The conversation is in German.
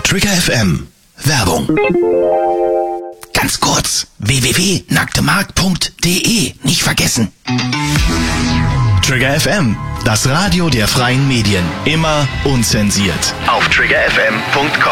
Trigger FM. Werbung. Ganz kurz. www.nacktemark.de. Nicht vergessen. Trigger FM. Das Radio der freien Medien. Immer unzensiert. Auf triggerfm.com.